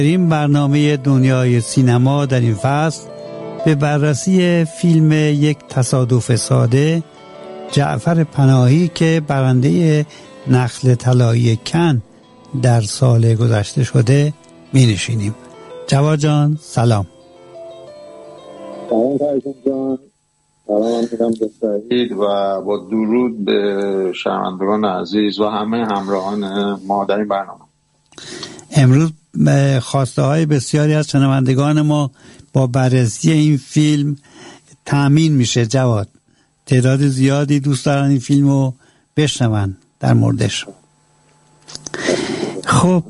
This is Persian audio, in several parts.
این برنامه دنیای سینما در این فصل به بررسی فیلم یک تصادف ساده جعفر پناهی که برنده نخل طلایی کن در سال گذشته شده می نشینیم. جواد جان سلام. سلام فرزان جان، سلام میدم به سعید و با درود به شنوندگان عزیز و همه همراهان ما در این برنامه. امروز خواسته های بسیاری از شنوندگان ما با بررسی این فیلم تأمین میشه. جواد، تعداد زیادی دوست دارن این فیلم رو بشنون در موردش. خب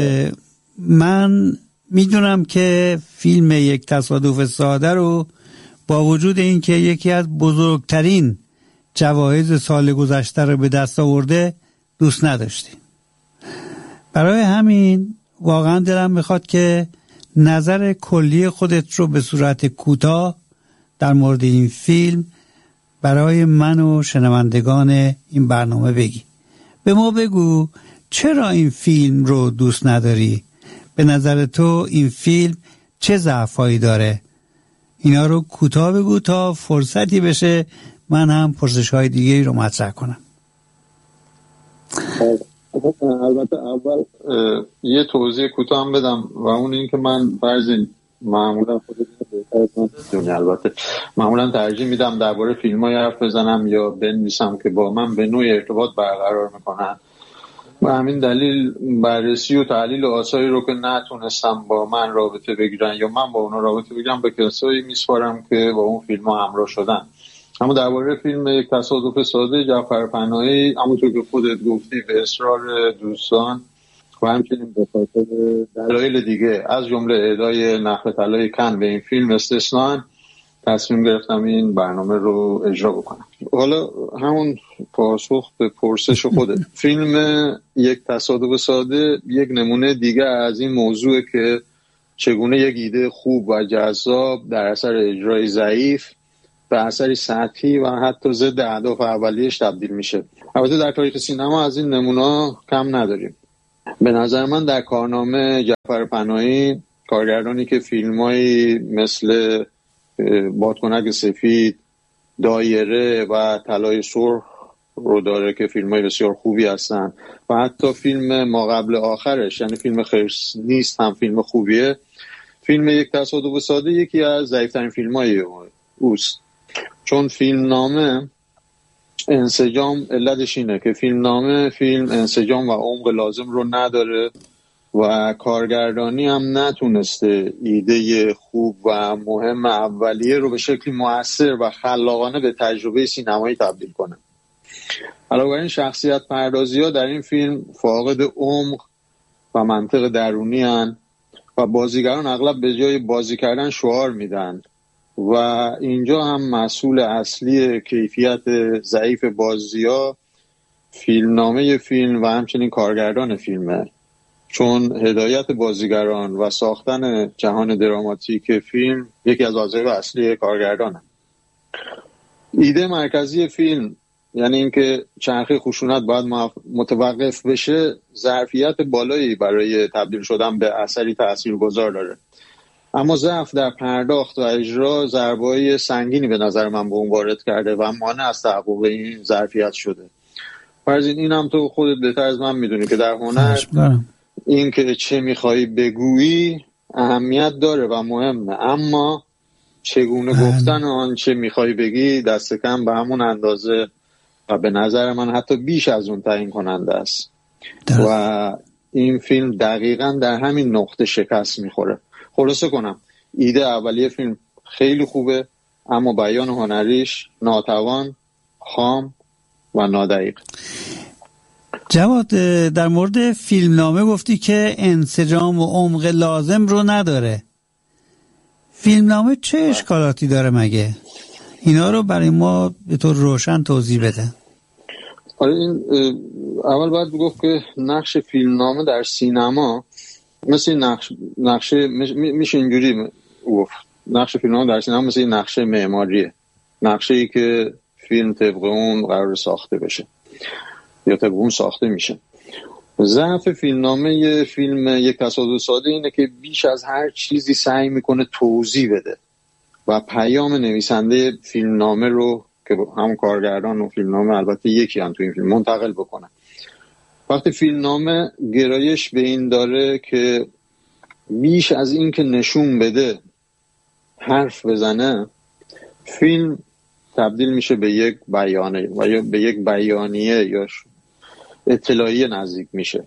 من میدونم که فیلم یک تصادف ساده رو با وجود اینکه یکی از بزرگترین جوایز سال گذشته رو به دست آورده دوست نداشتی. برای همین واقعا دلم میخواد که نظر کلی خودت رو به صورت کوتاه در مورد این فیلم برای من و شنوندگان این برنامه بگی. به ما بگو چرا این فیلم رو دوست نداری؟ به نظر تو این فیلم چه ضعفایی داره؟ اینا رو کوتاه بگو تا فرصتی بشه من هم پرسش‌های دیگه رو مطرح کنم. البته اول یه توضیح کوتاه هم بدم و اون این که من فرضین معمولا معمولا ترجیح میدم درباره فیلم‌های حرف بزنم یا بنویسم که با من به نوعی ارتباط برقرار میکنن و همین دلیل بررسی و تحلیل آثاری رو که نتونستم با من رابطه بگیرن یا من با اونا رابطه بگیرم به کسایی میسپارم که با اون فیلم‌ها همراه شدن. اما درباره فیلم یک تصادف ساده جعفر پناهی، همونطور که خودت گفتی به اصرار دوستان و همچنین به خاطر دلایل دیگه از جمله اهدای نخل طلای کن به این فیلم استثناً تصمیم گرفتم این برنامه رو اجرا بکنم. حالا همون پاسخ به پرسش خودت، فیلم یک تصادف ساده یک نمونه دیگه از این موضوع که چگونه یک ایده خوب و جذاب در اثر اجرای ضعیف به اثری سطحی و حتی ضد اهداف اولیه‌اش تبدیل میشه. البته در تاریخ سینما از این نمونه‌ها کم نداریم. به نظر من در کارنامه جعفر پناهی، کارگردانی که فیلمایی مثل بادکنک سفید، دایره و طلای سرخ رو داره که فیلمای بسیار خوبی هستن و حتی فیلم ما قبل آخرش یعنی فیلم خرس نیست هم فیلم خوبیه. فیلم یک تصادف ساده یکی از ضعیف‌ترین فیلمای اوست، چون فیلم نامه انسجام علتش اینه که فیلم انسجام و عمق لازم رو نداره و کارگردانی هم نتونسته ایده خوب و مهم اولیه رو به شکلی مؤثر و خلاقانه به تجربه سینمایی تبدیل کنه. علاوه بر این شخصیت پردازی‌ها در این فیلم فاقد عمق و منطق درونی هن و بازیگران اغلب به جای بازی کردن شعار میدن و اینجا هم مسئول اصلی کیفیت ضعیف بازی‌ها فیلمنامه فیلم و همچنین کارگردان فیلمه، چون هدایت بازیگران و ساختن جهان دراماتیک فیلم یکی از وظایف اصلی کارگردانه. ایده مرکزی فیلم یعنی اینکه چرخه خشونت باید متوقف بشه ظرفیت بالایی برای تبدیل شدن به اثری تاثیرگذار داره، اما ضعف در پرداخت و اجرا ضربه‌های سنگینی به نظر من به اون وارد کرده و مانع از تحقق این ظرفیت شده. فرضین این هم تو خودت بهتر از من میدونی که در هنر این که چه میخوایی بگویی اهمیت داره و مهمه، اما چگونه گفتن آن چه میخوایی بگی دست کم به همون اندازه و به نظر من حتی بیش از اون تعیین کننده است و این فیلم دقیقاً در همین نقطه شکست میخوره. خلاصه کنم، ایده اولیه فیلم خیلی خوبه اما بیان هنریش ناتوان، خام و نادقیق. جواد، در مورد فیلمنامه گفتی که انسجام و عمق لازم رو نداره. فیلمنامه چه اشکالاتی داره مگه؟ اینا رو برای ما به طور روشن توضیح بده. آره، این اول باید گفت که نقش فیلمنامه در سینما مثل نقشه میشه اینجوری گفت، نقش فیلمنامه در سینما مثل نقشه معماریه، نقشه‌ای که فیلم طبق اون قرار ساخته بشه یا طبق اون ساخته میشه ضعف فیلمنامه فیلم یک تصادف ساده اینه که بیش از هر چیزی سعی میکنه توضیح بده و پیام نویسنده فیلمنامه رو که هم کارگردان و فیلمنامه البته یکی هم تو این فیلم منتقل بکنه. وقتی فیلمنامه گرایش به این داره که بیش از این که نشون بده حرف بزنه، فیلم تبدیل میشه به یک بیانیه و یا به یک بیانیه یا اطلاعیه نزدیک میشه.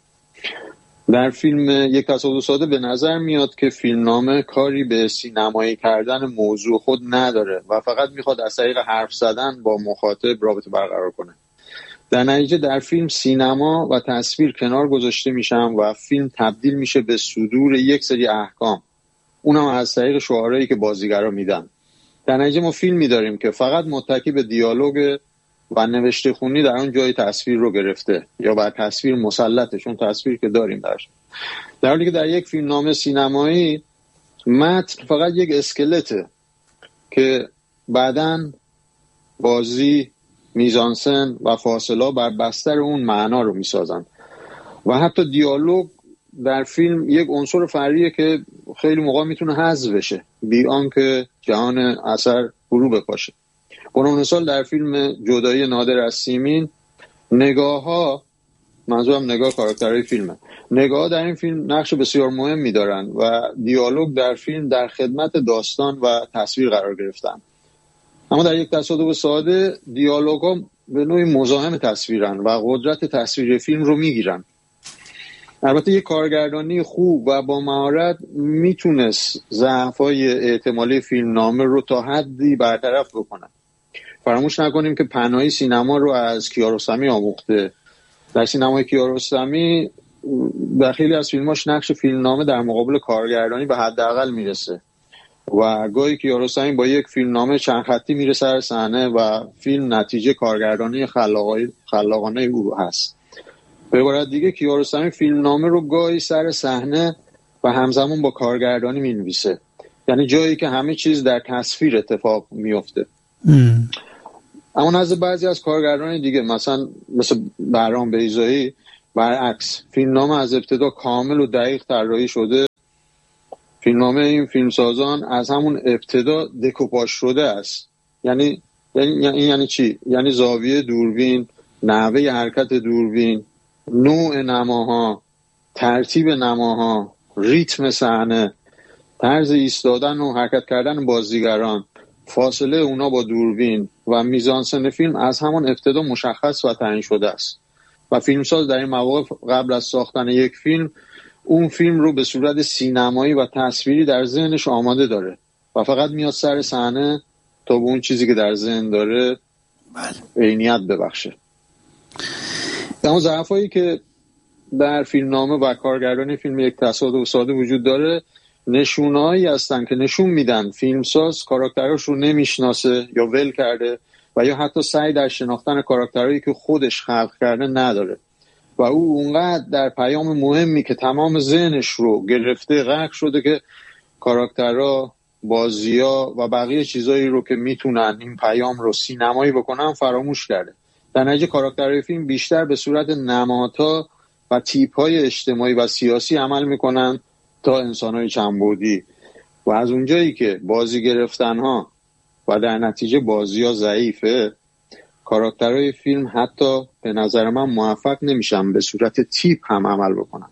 در فیلم یک تصادف ساده به نظر میاد که فیلمنامه کاری به سینمایی کردن موضوع خود نداره و فقط میخواد از طریق حرف زدن با مخاطب رابطه برقرار کنه. در نتیجه در فیلم سینما و تصویر کنار گذاشته میشن و فیلم تبدیل میشه به صدور یک سری احکام، اونم از طریق شعارهایی که بازیگرا میدن. در نتیجه ما فیلمی داریم که فقط متکی به دیالوگ و نوشته خونی در اون جای تصویر رو گرفته یا بر تصویر مسلطه، چون تصویر که داریم درش. در حالی که در یک فیلمنامه سینمایی متن فقط یک اسکلته که بعداً بازی، میزانسن و فاصله بر بستر اون معنا رو میسازن و حتی دیالوگ در فیلم یک عنصر فرعیه که خیلی موقع میتونه حذف بشه بی آنکه جهان اثر فرو بپاشه. برای مثال در فیلم جدایی نادر از سیمین نگاه‌ها، منظورم نگاه کاراکترهای فیلمه، نگاه‌ها در این فیلم نقش بسیار مهمی دارن و دیالوگ در فیلم در خدمت داستان و تصویر قرار گرفتن. اما در یک تصادف ساده دیالوگ‌ها به نوعی مزاحم تصویرن و قدرت تصویر فیلم رو میگیرن. البته یک کارگردانی خوب و با مهارت میتونست ضعف‌های احتمالی فیلمنامه رو تا حدی برطرف بکنه. فراموش نکنیم که پناهی سینما رو از کیارستمی آموخته. در سینمای کیارستمی در خیلی از فیلماش نقش فیلمنامه در مقابل کارگردانی به حداقل میرسه و گاهی کیارستمی با یک فیلمنامه چند خطی میره سر صحنه و فیلم نتیجه کارگردانی خلاقانه او هست. به عبارت دیگه کیارستمی فیلمنامه رو گاهی سر صحنه و همزمان با کارگردانی مینویسه، یعنی جایی که همه چیز در تصویر اتفاق میفته. اما نزد بعضی از کارگردان دیگه مثل بهرام بیضایی برعکس، فیلمنامه از ابتدا کامل و دقیق طراحی شده. فیلمنامه این فیلمسازان از همون ابتدا دکوپاژ شده است. یعنی چی؟ یعنی زاویه دوربین، نحوه حرکت دوربین، نوع نماها، ترتیب نماها، ریتم صحنه، طرز ایستادن و حرکت کردن بازیگران، فاصله اونا با دوربین و میزانسن فیلم از همون ابتدا مشخص و تعیین شده است و فیلمساز در این مواقع قبل از ساختن یک فیلم اون فیلم رو به صورت سینمایی و تصویری در ذهنش آماده داره و فقط میاد سر صحنه تا به اون چیزی که در ذهن داره عینیت ببخشه. اما ضعفایی که در فیلمنامه و کارگردانی فیلم یک تصادف ساده وجود داره نشونهایی هستن که نشون میدن فیلمساز کاراکتراش رو نمیشناسه یا ول کرده و یا حتی سعی در شناختن کاراکترهایی که خودش خلق کرده نداره و او اونقدر در پیام مهمی که تمام ذهنش رو گرفته غرق شده که کاراکترها، بازی‌ها و بقیه چیزایی رو که میتونن این پیام رو سینمایی بکنن فراموش کرده. در نتیجه کاراکترهای فیلم بیشتر به صورت نمادها و تیپ‌های اجتماعی و سیاسی عمل میکنن تا انسان‌های چندبعدی و از اونجایی که بازی گرفتن‌ها و در نتیجه بازی‌ها ضعیفه، کاراکترهای فیلم حتی به نظر من موفق نمیشن به صورت تیپ هم عمل بکنن.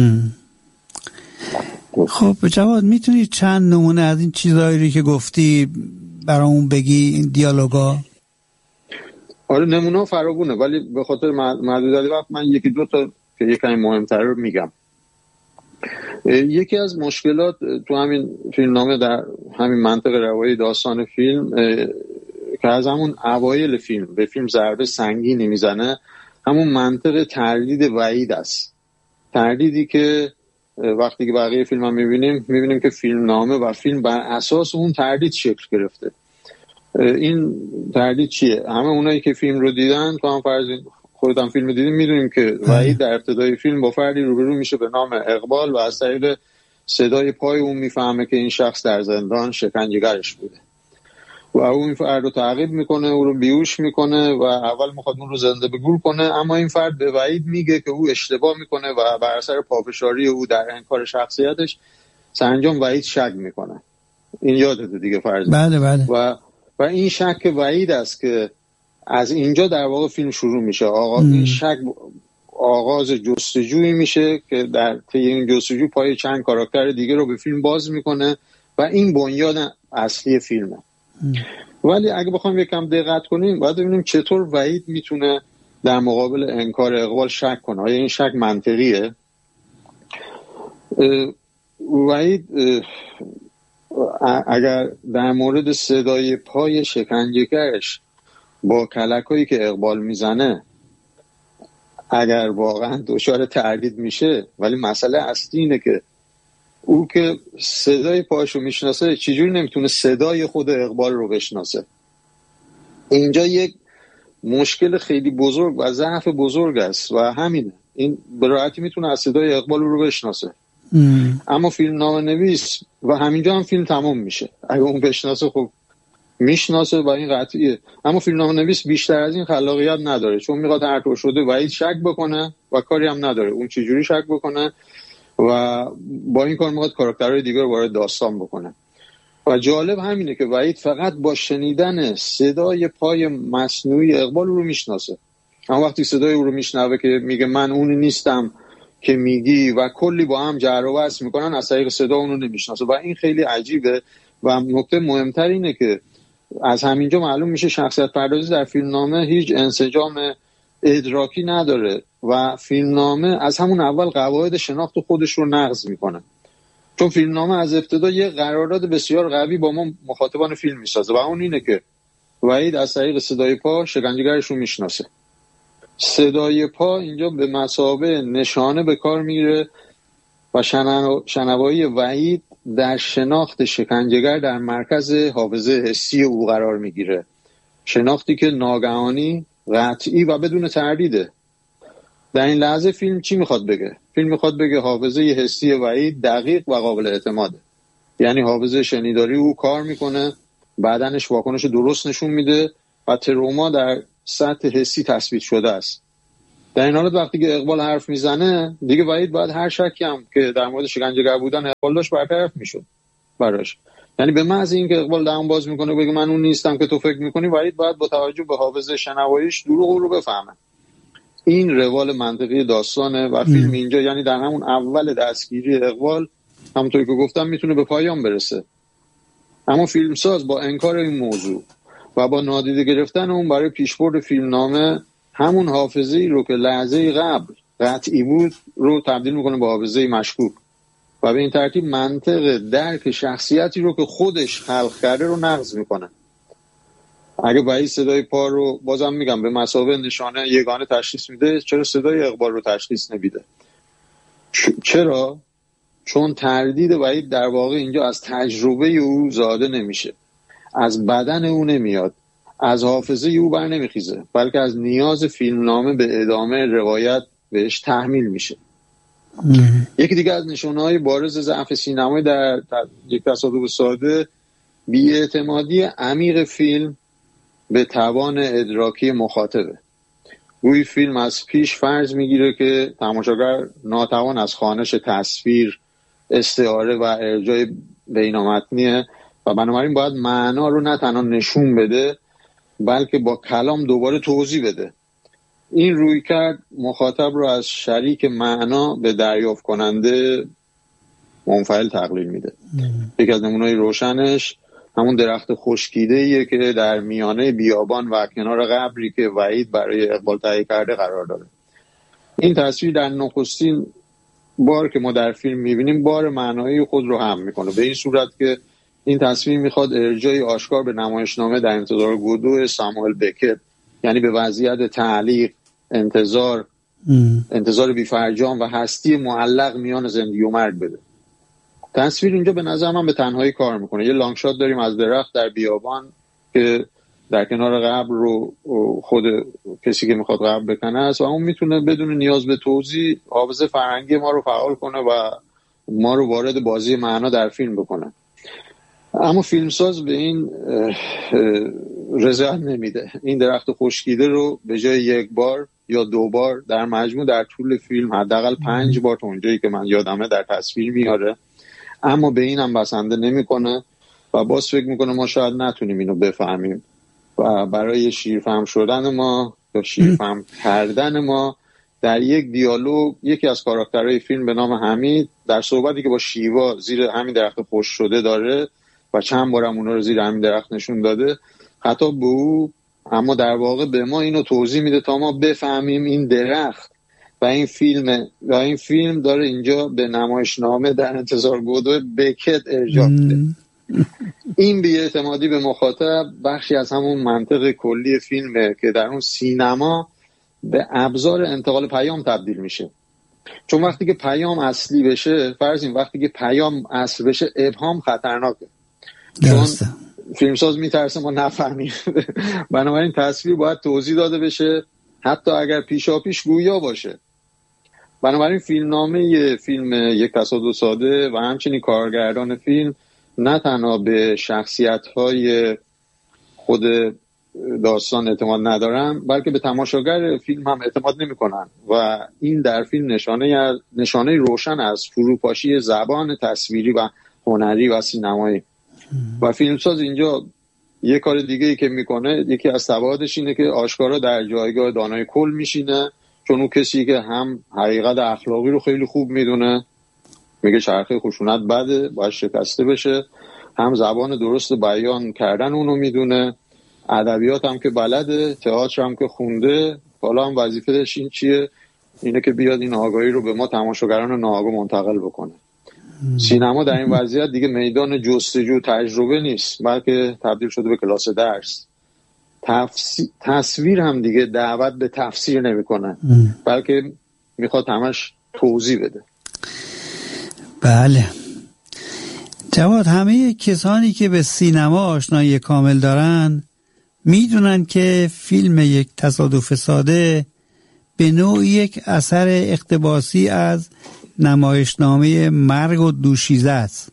خب جواد میتونی چند نمونه از این چیزایی که گفتی برامون بگی، این دیالوگا؟ آره نمونه فراوونه ولی به خاطر محدودیت وقت من یکی دو تا که یکمی مهمتر رو میگم. یکی از مشکلات تو همین فیلمنامه در همین منطق روایی داستان فیلم که از همون اوایل فیلم به فیلم ضربه سنگینی میزنه همون منطق تردید وحید است. تردیدی که وقتی که بقیه فیلم هم میبینیم که فیلمنامه و فیلم بر اساس اون تردید شکل گرفته. این تردید چیه؟ همه اونایی که فیلم رو دیدن، تو هم فرض خودت هم فیلم دیدین، میدونیم که وحید در ابتدای فیلم با فردی روبرو میشه به نام اقبال و از طریق صدای پای اون میفهمه که این شخص در زندان شکنجهگرش بوده و او این فرد رو تعقیب میکنه، او رو بیهوش میکنه و اول میخواد اون رو زنده به گور کنه، اما این فرد به وحید میگه که او اشتباه میکنه و بر اثر پافشاری او در انکار شخصیتش سرانجام وحید شک میکنه. این یادته دیگه فرض. بله. و این شک وحید است که از اینجا در واقع فیلم شروع میشه. این شک آغاز جستجویی میشه که در طی این جستجو پای چند کاراکتر دیگه رو به فیلم باز میکنه و این بنیاد اصلی فیلمه. ولی اگه بخوام یکم دقت کنیم باید ببینیم چطور وحید میتونه در مقابل انکار اقبال شک کنه. آیا این شک منطقیه؟ وحید اگر در مورد صدای پای شکنجهگرش با کلکایی که اقبال میزنه اگر واقعا دچار تردید میشه، ولی مسئله اصلی اینه که او که صدای پاشو میشناسه چجوری نمیتونه صدای خود اقبال رو بشناسه؟ اینجا یک مشکل خیلی بزرگ و ضعف بزرگ است و همینه. این به راحتی میتونه از صدای اقبال رو بشناسه، اما فیلم نام نویس و همینجا هم فیلم تمام میشه. اگه اون بشناسه خب میشناسه و این قطعیه، اما فیلم نام نویس بیشتر از این خلاقیت نداره، چون میخواد هر طور شده وحید شک بکنه و کاری هم نداره اون چجوری شک بکنه و با این کار میخواد کاراکترهای دیگر رو وارد داستان بکنه. و جالب همینه که وحید فقط با شنیدن صدای پای مصنوعی اقبال رو میشناسه. اما وقتی صدای او رو میشنوه که میگه من اون نیستم که میگی و کلی با هم جر و بحث میکنن، از طریق صدا اون رو نمیشناسه و این خیلی عجیبه. و نکته مهمتر اینه که از همینجا معلوم میشه شخصیت پردازی در فیلمنامه هیچ انسجام ادراکی نداره و فیلمنامه از همون اول قواعد شناخت خودش رو نقض میکنه، چون فیلمنامه از ابتدا یه قرارداد بسیار قوی با ما مخاطبان فیلم میسازه و اون اینه که وحید از طریق صدای پا شکنجهگرش رو میشناسه. صدای پا اینجا به مثابه نشانه به کار میگیره و شنوایی وحید در شناخت شکنجهگر در مرکز حافظه حسی او قرار میگیره، شناختی که ناگهانی، قطعی و بدون تردیده. در این لحظه فیلم چی میخواد بگه؟ فیلم میخواد بگه حافظه حسی وحید دقیق و قابل اعتماده، یعنی حافظه شنیداری او کار میکنه، بدنش واکنش درست نشون میده و تروما در سطح حسی تثبیت شده است. در این حالت وقتی که اقبال حرف میزنه دیگه وحید باید هر شکی هم که در مورد شکنجهگر بودن اقبال داشت برطرف میشد براش. یعنی به محض اینکه اقبال دهان باز میکنه بگه من اون نیستم که تو فکر میکنی، وحید باید با توجه به حافظه شنواییش دروغ رو بفهمه. این روال منطقی داستانه و فیلم اینجا یعنی در همون اول دستگیری اقبال همونطور که گفتم میتونه به پایان برسه، اما فیلمساز با انکار این موضوع و با نادیده گرفتن اون برای پیشبرد فیلمنامه همون حافظه‌ای رو که لحظه قبل قطعی بود رو تبدیل میکنه به حافظه‌ای مشکوک و به این ترتیب منطق درک شخصیتی رو که خودش خلق کرده رو نقض میکنه. اگه وحید صدای پا رو بازم میگم به مثابه نشانه یگانه تشخیص میده، چرا صدای اقبال رو تشخیص نمیده؟ چرا؟ چون تردید وحید در واقع اینجا از تجربه او زاده نمیشه، از بدن او نمیاد، از حافظه او بر نمیخیزه، بلکه از نیاز فیلمنامه به ادامه روایت بهش تحمیل میشه. یکی دیگه از نشانه‌های بارز ضعف سینمایی در یک تصادف ساده بی‌اعتمادی عمیق فیلم به توان ادراکی مخاطبه. گویی فیلم از پیش فرض میگیره که تماشاگر ناتوان از خوانش تصویر، استعاره و ارجاع بینامتنیه و بنابراین باید معنا رو نه تنها نشون بده بلکه با کلام دوباره توضیح بده. این رویکرد مخاطب رو از شریک معنا به دریافت کننده منفعل تقلیل میده. یکی از نمونه‌های روشنش همون درخت خشکیده‌ایه که در میانه بیابان و کنار قبری که وحید برای اقبال تهیه کرده قرار داره. این تصویر در نخستین بار که ما در فیلم میبینیم بار معنایی خود رو هم میکنه، به این صورت که این تصویر میخواد ارجای آشکار به نمایشنامه در انتظار گودو ساموئل بکر، یعنی به وضعیت تعلیق، انتظار بی‌فرجام و هستی معلق میان زندگی و مرگ بده. تصویر اینجا به نظر من به تنهایی کار میکنه. یه لانگ شات داریم از درخت در بیابان که در کنار قبر رو خود کسی که میخواد قبر بکنه است و اون میتونه بدون نیاز به توضیح حافظه فرهنگی ما رو فعال کنه و ما رو وارد بازی معنا در فیلم بکنه. اما فیلمساز به این رضایت نمیده. این درخت خشکیده رو به جای یک بار یا 2 بار در مجموع در طول فیلم حداقل 5 بار تا اونجایی که من یادمه در تصویر میاره، اما به این هم بسنده نمیکنه و باز فکر میکنه ما شاید نتونیم اینو بفهمیم و برای شیرفهم شدن ما یا شیرفهم کردن ما در یک دیالوگ یکی از کاراکترهای فیلم به نام حمید در صحبتی که با شیوا زیر همین درخت خشک شده داره و چند بارم اونا رو زیر همین درخت نشون داده، خطاب به او اما در واقع به ما اینو توضیح میده تا ما بفهمیم این درخت و این فیلم داره اینجا به نمایشنامه در انتظار گودو بکت ارجاع میده. این بی‌اعتمادی به مخاطب بخشی از همون منطق کلی فیلمه که در اون سینما به ابزار انتقال پیام تبدیل میشه. چون وقتی که پیام اصلی بشه، فرض این وقتی که پیام اصل بشه، ابهام خطرناکه. چون فیلمساز میترسه ما نفهمیم. بنابراین تصویر باید توضیح داده بشه، حتی اگر پیشاپیش گویا باشه. بنابراین فیلمنامه فیلم یک تصادف ساده و همچنین کارگردان فیلم نه تنها به شخصیت‌های خود داستان اعتماد ندارن، بلکه به تماشاگر فیلم هم اعتماد نمی‌کنن و این در فیلم نشانه روشن از فروپاشی زبان تصویری و هنری و سینمایی. و فیلمساز اینجا یه کار دیگه ای که میکنه، یکی از تبعاتش اینه که آشکارا در جایگاه دانای کل میشینه، چون اون کسی که هم حقیقت اخلاقی رو خیلی خوب میدونه، میگه چرخه خشونت بده باید شکسته بشه، هم زبان درست بیان کردن اونو میدونه، ادبیات هم که بلده، تئاتر هم که خونده، حالا هم وظیفه‌اش این چیه؟ اینه که بیاد این آگاهی رو به ما تماشاگران ناآگاه منتقل بکنه. سینما در این وضعیت دیگه میدان جستجو تجربه نیست، بلکه تبدیل شده به کلاس درس. تصویر هم دیگه دعوت به تفسیر نمیکنه، بلکه میخواد همش توضیح بده. بله جواد، همه کسانی که به سینما آشنایی کامل دارن میدونن که فیلم یک تصادف ساده به نوع یک اثر اقتباسی از نمایشنامه مرگ و دوشیزه است.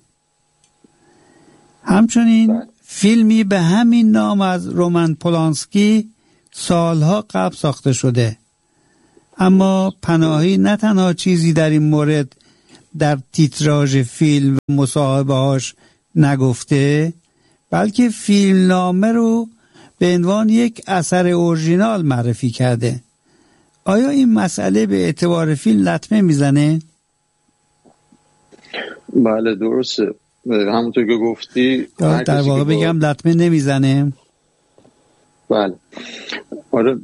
همچنین فیلمی به همین نام از رومن پولانسکی سالها قبل ساخته شده، اما پناهی نه تنها چیزی در این مورد در تیتراژ فیلم و مصاحبه‌هاش نگفته، بلکه فیلمنامه رو به عنوان یک اثر اورجینال معرفی کرده. آیا این مسئله به اعتبار فیلم لطمه میزنه؟ بله درسته، همونطور که گفتی در واقع بگم لطمه نمیزنه. بله آره،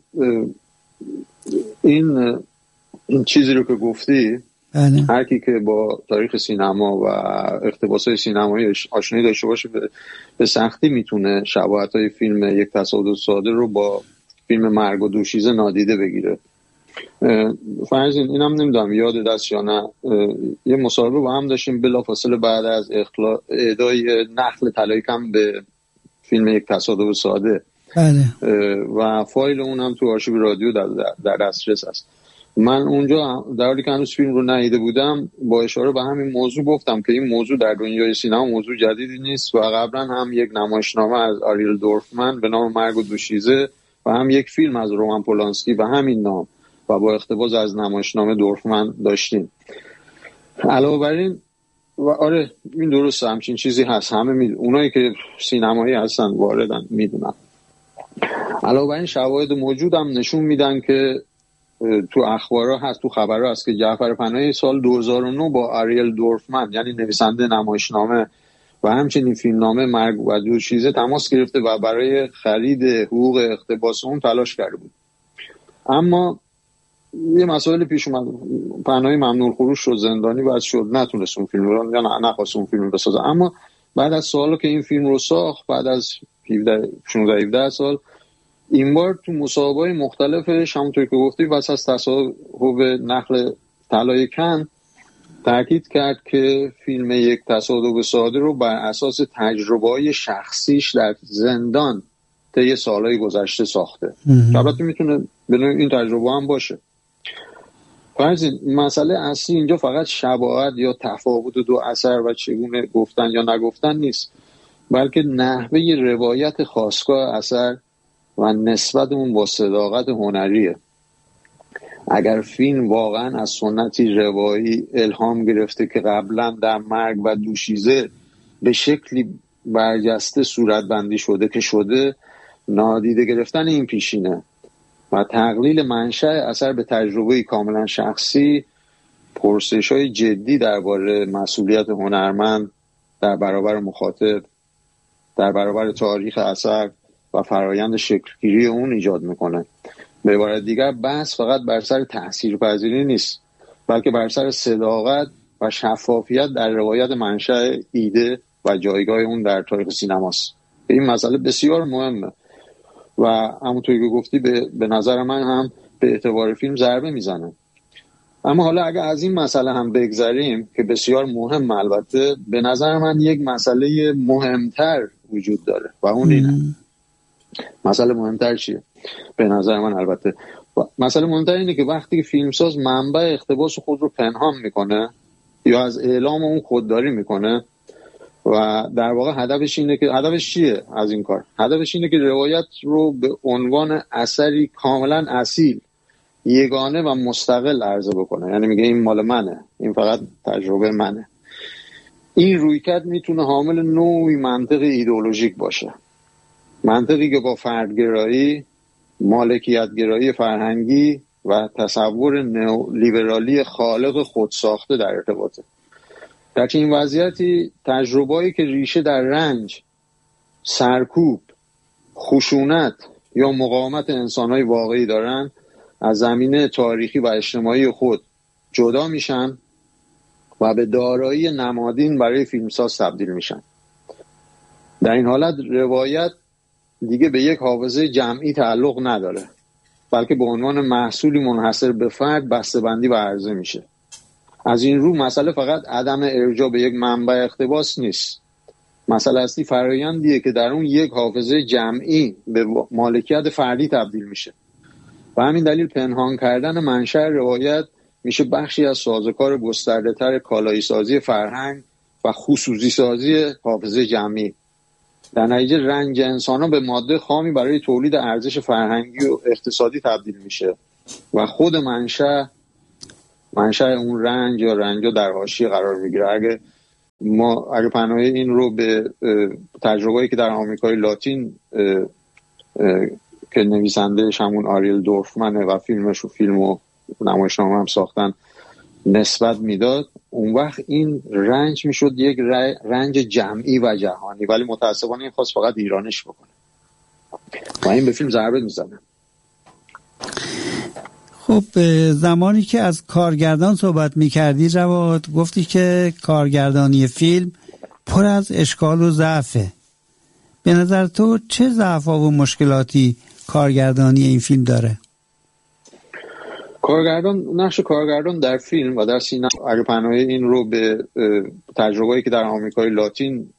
این چیزی رو که گفتی، بله. هر کی که با تاریخ سینما و اقتباسات سینمایی آشنایی داشته باشه به سختی میتونه شباهت‌های فیلم یک تصادف ساده رو با فیلم مرگ و دوشیزه نادیده بگیره. فرض اینم نمیدونم یاد دست یا نه، یه مصاحبه با هم داشتیم بلافاصله بعد از اهدای نخل طلایی کم به فیلم یک تصادف ساده. بله. و فایل اون هم تو آرشیو رادیو در دسترس است. من اونجا در حالی که هنوز فیلم رو ندیده بودم با اشاره به همین موضوع گفتم که این موضوع در دنیای سینما موضوع جدیدی نیست و قبلا هم یک نمایشنامه از آریل دورفمن به نام مرگ و دوشیزه و هم یک فیلم از رومن پولانسکی و همین نام و با اقتباس از نمایشنامه دورفمن داشتیم. علاوه بر این آره این درسته، همچین چیزی هست، همه اونایی که سینمایی هستن واردن میدونن. علاوه بر این شواهد موجود هم نشون میدن که تو اخبارها هست، تو خبرها هست که جعفر پناهی سال 2009 با آریل دورفمن یعنی نویسنده نمایشنامه و همچنین فیلمنامه مرگ و دوشیزه تماس گرفته و برای خرید حقوق اقتباس اون تلاش کرده بود. اما یه مسائل پیش اومد، پناهی ممنوع الخروج شد، زندانی بعد شد، نتونست اون فیلم رو یا نخواست اون فیلم بسازه. اما بعد از سالا که این فیلم رو ساخت، بعد از 16-17 سال، این بار تو مصاحبه‌های مختلفش همونطور که گفتی واسه از تصادف نخل طلای کن تاکید کرد که فیلم یک تصادف ساده رو بر اساس تجربه‌های شخصیش در زندان طی سالهای گذشته ساخته. البته میتونه به نوعی این تجربه هم باشه. مسئله اصلی اینجا فقط شباهت یا تفاوت دو اثر و چگونه گفتن یا نگفتن نیست، بلکه نحوه روایت خاستگاه اثر و نسبت اون با صداقت هنریه. اگر فیلم واقعا از سنتی روایی الهام گرفته که قبلا در مرگ و دوشیزه به شکلی برجسته صورتبندی شده که شده، نادیده گرفتن این پیشینه و تقلیل منشأ اثر به تجربه کاملا شخصی، پرسش‌های جدی درباره مسئولیت هنرمند در برابر مخاطب، در برابر تاریخ اثر و فرایند شکلگیری اون ایجاد میکنه. به عبارت دیگر بحث فقط بر سر تاثیرپذیری نیست، بلکه بر سر صداقت و شفافیت در روایت منشأ ایده و جایگاه اون در تاریخ سینماست. این مسئله بسیار مهمه و همونطوری که گفتی به نظر من هم به اعتبار فیلم ضربه میزنه. اما حالا اگر از این مسئله هم بگذریم که بسیار مهم، البته به نظر من یک مسئله مهمتر وجود داره و اون اینه. مسئله مهمتر چیه؟ به نظر من البته مسئله مهمتر اینه که وقتی که فیلمساز منبع اقتباس خود رو پنهان میکنه یا از اعلام اون خودداری میکنه و در واقع هدفش چیه از این کار؟ هدفش اینه که روایت رو به عنوان اثری کاملا اصیل، یگانه و مستقل عرضه بکنه. یعنی میگه این مال منه، این فقط تجربه منه. این رویکرد میتونه حامل نوعی منطق ایدئولوژیک باشه، منطقی که با فردگرایی، مالکیتگرایی فرهنگی و تصور نئولیبرالی خالق خودساخته در ارتباطه. در چنین وضعیتی تجربه‌ای که ریشه در رنج، سرکوب، خشونت یا مقاومت انسان‌های واقعی دارن، از زمینه تاریخی و اجتماعی خود جدا میشن و به دارایی نمادین برای فیلمساز تبدیل میشن. در این حالت روایت دیگه به یک حافظه جمعی تعلق نداره، بلکه به عنوان محصولی منحصر به فرد بسته‌بندی و عرضه میشه. از این رو مسئله فقط عدم ارجاع به یک منبع اقتباس نیست. مسئله اصلی فرآیندیه که در اون یک حافظه جمعی به مالکیت فردی تبدیل میشه. و همین دلیل پنهان کردن منشأ روایت میشه بخشی از سازوکار گسترده‌تر کالایی سازی فرهنگ و خصوصی سازی حافظه جمعی. در نتیجه رنج انسان‌ها به ماده خامی برای تولید ارزش فرهنگی و اقتصادی تبدیل میشه و خود منشأ اون رنج یا رنجا در حاشیه قرار میگیره. اگه پناه این رو به تجربه‌ای که در آمریکای لاتین که نویسنده‌اش همون آریل دورفمنه و فیلم و نمایشنامه هم ساختن نسبت میداد، اون وقت این رنج میشد یک رنج جمعی و جهانی، ولی متاسفانه این خواست فقط ایرانش بکنه و این به فیلم ضربه میزنه. خب زمانی که از کارگردان صحبت میکردی جواد، گفتی که کارگردانی فیلم پر از اشکال و ضعفه. به نظر تو چه ضعف‌ها و مشکلاتی کارگردانی این فیلم داره؟ نقش کارگردان در فیلم و در سینما، اگه پناه این رو به تجربه‌ای که در آمریکای لاتین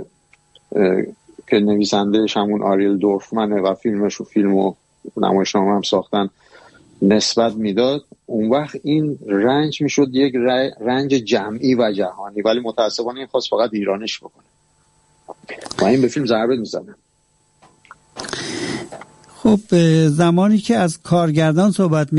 که نویسنده‌اش همون آریل دورفمنه و فیلم و نمایشنامه هم ساختن نسبت میداد، اون وقت این رنج میشد یک رنج جمعی و جهانی، ولی متاسفانه این خواست فقط ایرانش بکنه و این به فیلم ضربه میزنه. خب زمانی که از کارگردان صحبت